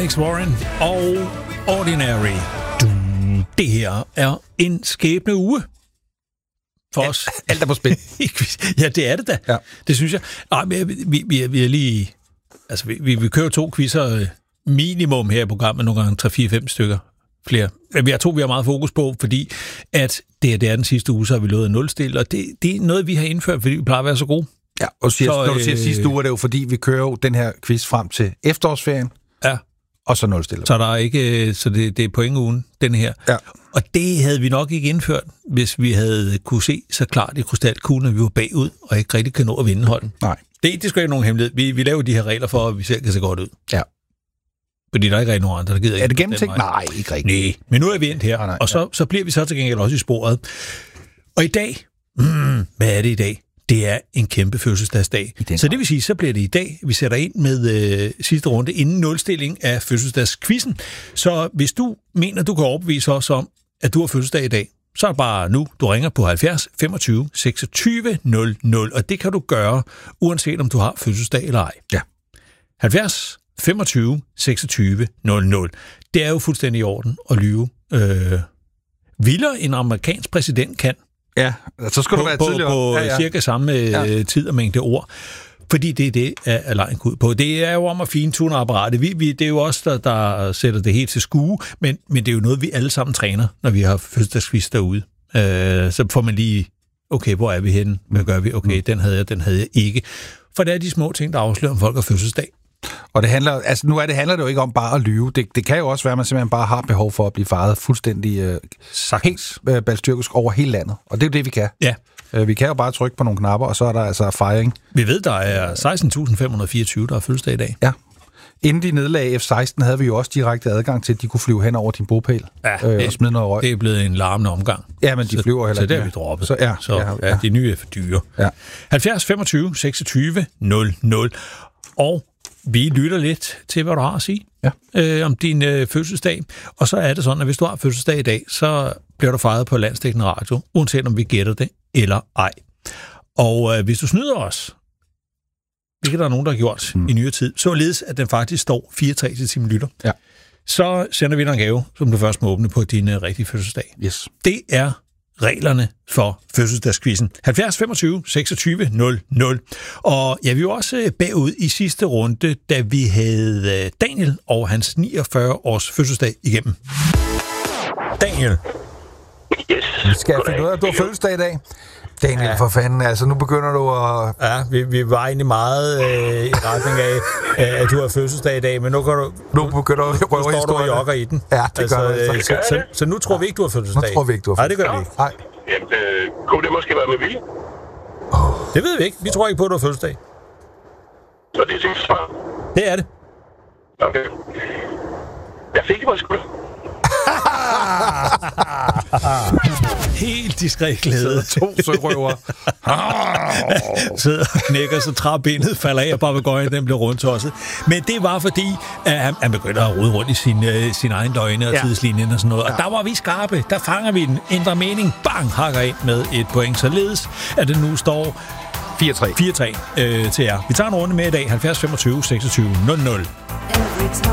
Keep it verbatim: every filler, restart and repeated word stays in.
Alex Warren og Ordinary. Det her er en skæbne uge for alt, os. Alt er på spil. Ja, det er det da. Ja. Det synes jeg. Ej, men vi, vi, vi er lige... Altså, vi, vi kører to quizzer minimum her i programmet, nogle gange tre, fire, fem stykker flere. Vi har to, vi har meget fokus på, fordi at det er, det er den sidste uge, så har vi lovet at nulstille, og det, det er noget, vi har indført, fordi vi plejer at være så gode. Ja, og siger, så, når du siger øh, sidste uge, er det jo fordi, vi kører jo den her quiz frem til efterårsferien. Ja. Og så nulstiller. Så der er ikke, så det, det er pointugen, den her. Ja. Og det havde vi nok ikke indført, hvis vi havde kunne se så klart i krystalkuglen, at vi var bagud, og ikke rigtig kan nå at vinde holden. Nej. Det, det skal ikke nogen hemmelighed. Vi, vi laver de her regler for, at vi selv kan se godt ud. Ja. Fordi der er ikke rigtig nogen andre, der gider. Er det gennemtænkt? Nej, ikke rigtigt. Nej, men nu er vi endt her, nej, nej, og så, ja. så bliver vi så til gengæld også i sporet. Og i dag, mm, hvad er det i dag? Det er en kæmpe fødselsdagsdag. Så det vil sige, så bliver det i dag, vi sætter ind med øh, sidste runde inden nulstilling af fødselsdagskvizzen. Så hvis du mener, du kan overbevise os om, at du har fødselsdag i dag, så er det bare nu, du ringer på halvfjerds femogtyve seksogtyve nul nul, og det kan du gøre, uanset om du har fødselsdag eller ej. Ja. halvfjerds femogtyve seksogtyve nul nul. Det er jo fuldstændig i orden at lyve. Øh, vildere en amerikansk præsident kan. Ja, så skal på, du være på, tidligere. På ja, ja. cirka samme ja. tid og mængde ord. Fordi det er det, er lejen ud på. Det er jo om at fintune apparatet. Vi, vi, det er jo os, der, der sætter det helt til skue, men, men det er jo noget, vi alle sammen træner, når vi har fødselsdagsquiz derude. Øh, så får man lige, okay, hvor er vi henne? Hvad gør vi? Okay, den havde jeg, den havde jeg ikke. For det er de små ting, der afslører, om folk har fødselsdag. Og det handler, altså nu er det, handler det jo ikke om bare at lyve. Det, det kan jo også være, at man simpelthen bare har behov for at blive faret fuldstændig øh, helt øh, balstyrkisk over hele landet. Og det er jo det, vi kan. Ja. Øh, vi kan jo bare trykke på nogle knapper, og så er der altså fejring. Vi ved, der er seksten tusind fem hundrede fireogtyve, der har fødselsdag i dag. Ja. Inden de nedlagde F seksten, havde vi jo også direkte adgang til, at de kunne flyve hen over din bopæl ja, øh, det, og smide noget røg. Det er blevet en larmende omgang. Ja, men de så, flyver heller ikke. Så det har vi droppet. Så, ja, så ja, ja. Ja, de nye er for dyre. Ja. halvfjerds femogtyve seksogtyve nul nul. Og vi lytter lidt til, hvad du har at sige ja. øh, om din øh, fødselsdag. Og så er det sådan, at hvis du har fødselsdag i dag, så bliver du fejret på landsdækkende radio, uanset om vi gætter det eller ej. Og øh, hvis du snyder os, hvilket der er nogen, der har gjort mm. i nyere tid, således at den faktisk står fire tre til timen lytter, ja. så sender vi dig en gave, som du først må åbne på din øh, rigtige fødselsdag. Yes. Det er reglerne for fødselsdagskvizzen. halvfjerds femogtyve seksogtyve nul nul. Og ja, vi var også bagud i sidste runde, da vi havde Daniel og hans niogfyrre års fødselsdag igennem. Daniel. Yes. Skal jeg finde ud af, at du har fødselsdag i dag? Daniel, ja. For fanden, altså nu begynder du at... Ja, vi, vi var egentlig meget øh, i retning af, øh, at du har fødselsdag i dag, men nu kan du... Nu begynder du at røve historien. Nu står du og jogger i den. Ja, det altså, gør det. Øh, så, så, så nu tror vi ikke, du har fødselsdag. Nu tror vi ikke, du har fødselsdag. Nej, det gør vi ikke. Nej. Jamen, øh, kunne det måske være med vilje? Oh. Det ved vi ikke. Vi tror ikke på, at du har fødselsdag. Så det er dit svar? Det er det. Okay. Jeg fik det på skulder. Helt diskret glæde. To sørøver. Sidder og knækker, så træbenet falder af, og papegøjen den bliver rundtosset. Men det var fordi, at han, han begynder at rode rundt i sin, uh, sin egen døgne og ja. tidslinjen og sådan noget. Og ja. der var vi skarpe. Der fanger vi den. Ændrer mening. Bang! Hakker ind med et point. Således at det nu står fire tre fire tre øh, til jer. Vi tager en runde med i dag. halvfjerds femogtyve seksogtyve nul nul.